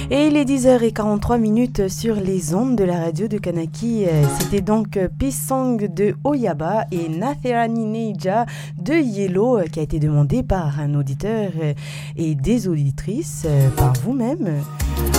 Et il est 10h43 sur les ondes de la radio de Kanaki. C'était donc Peace Song de Oyaba et Natherani Neija de Yellow qui a été demandé par un auditeur et des auditrices, par vous-même.